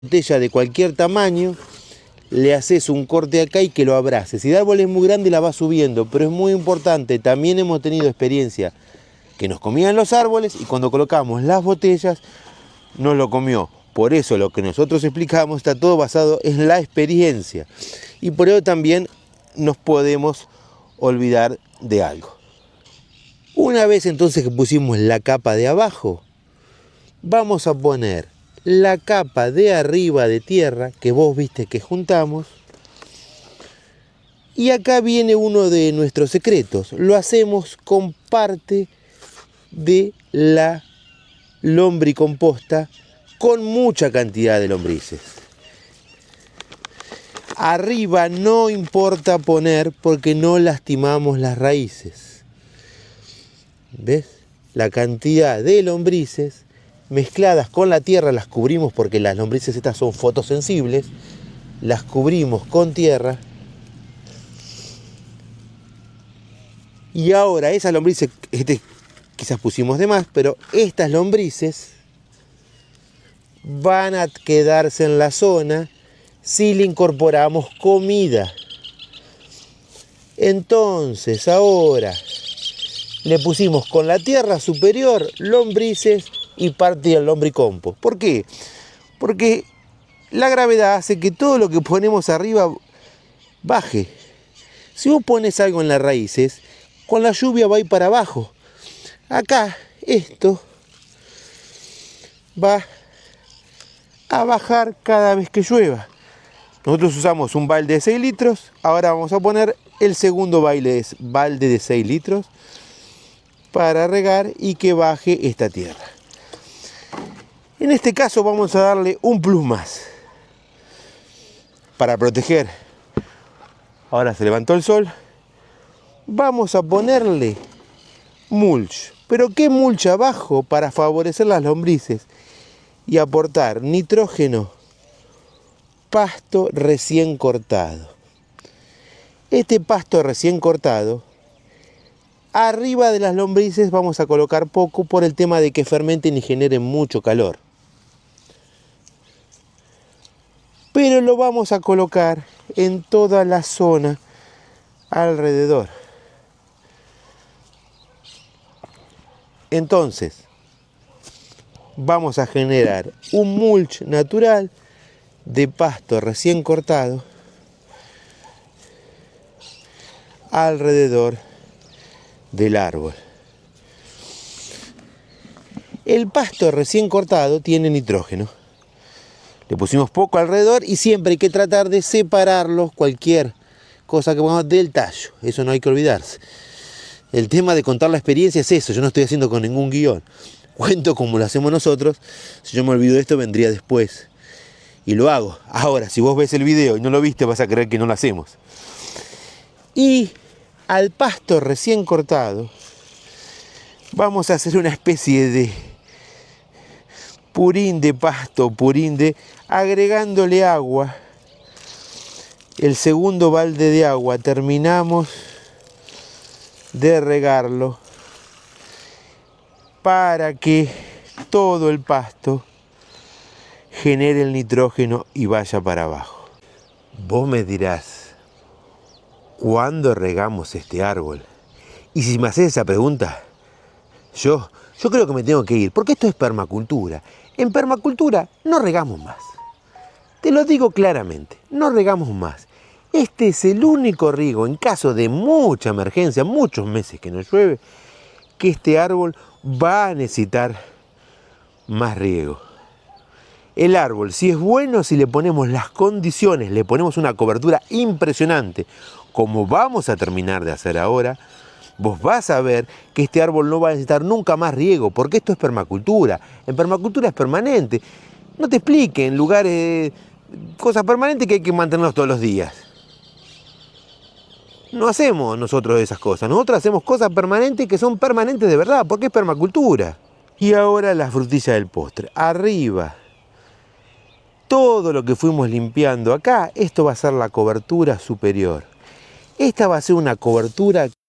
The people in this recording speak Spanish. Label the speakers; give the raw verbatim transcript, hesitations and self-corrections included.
Speaker 1: botella de cualquier tamaño, le haces un corte acá y que lo abrace. Si el árbol es muy grande la va subiendo, pero es muy importante, también hemos tenido experiencia que nos comían los árboles y cuando colocamos las botellas nos lo comió. Por eso lo que nosotros explicamos está todo basado en la experiencia y por ello también nos podemos olvidar de algo. Una vez entonces que pusimos la capa de abajo, vamos a poner la capa de arriba de tierra que vos viste que juntamos. Y acá viene uno de nuestros secretos. Lo hacemos con parte de la lombricomposta con mucha cantidad de lombrices. Arriba no importa poner porque no lastimamos las raíces. ¿Ves? La cantidad de lombrices mezcladas con la tierra las cubrimos porque las lombrices estas son fotosensibles. Las cubrimos con tierra. Y ahora esas lombrices, este, quizás pusimos de más, pero estas lombrices van a quedarse en la zona si le incorporamos comida. Entonces ahora le pusimos con la tierra superior lombrices y parte del lombricompost. ¿Por qué? Porque la gravedad hace que todo lo que ponemos arriba baje. Si vos pones algo en las raíces, con la lluvia va a ir para abajo. Acá esto va a bajar cada vez que llueva. Nosotros usamos un balde de seis litros, ahora vamos a poner el segundo balde de seis litros para regar y que baje esta tierra. En este caso vamos a darle un plus más para proteger. Ahora se levantó el sol. Vamos a ponerle mulch. ¿Pero qué mulch abajo? Para favorecer las lombrices y aportar nitrógeno, pasto recién cortado. Este pasto recién cortado, arriba de las lombrices vamos a colocar poco por el tema de que fermenten y generen mucho calor. Pero lo vamos a colocar en toda la zona alrededor. Entonces, vamos a generar un mulch natural de pasto recién cortado alrededor del árbol. El pasto recién cortado tiene nitrógeno. Le pusimos poco alrededor y siempre hay que tratar de separarlos, cualquier cosa que pongamos del tallo. Eso no hay que olvidarse. El tema de contar la experiencia es eso. Yo no estoy haciendo con ningún guión. Cuento como lo hacemos nosotros. Si yo me olvido de esto, vendría después. Y lo hago. Ahora, si vos ves el video y no lo viste, vas a creer que no lo hacemos. Y al pasto recién cortado, vamos a hacer una especie de purín de pasto, purín de, agregándole agua. El segundo balde de agua terminamos de regarlo para que todo el pasto genere el nitrógeno y vaya para abajo. Vos me dirás, ¿cuándo regamos este árbol? Y si me haces esa pregunta, yo, yo creo que me tengo que ir, porque esto es permacultura. En permacultura no regamos más. Te lo digo claramente, no regamos más. Este es el único riego en caso de mucha emergencia, muchos meses que no llueve, que este árbol va a necesitar más riego. El árbol, si es bueno, si le ponemos las condiciones, le ponemos una cobertura impresionante, como vamos a terminar de hacer ahora, vos vas a ver que este árbol no va a necesitar nunca más riego, porque esto es permacultura. En permacultura es permanente. No te explique en lugares, cosas permanentes que hay que mantenerlos todos los días. No hacemos nosotros esas cosas. Nosotros hacemos cosas permanentes que son permanentes de verdad, porque es permacultura. Y ahora la frutilla del postre. Arriba, todo lo que fuimos limpiando acá, esto va a ser la cobertura superior. Esta va a ser una cobertura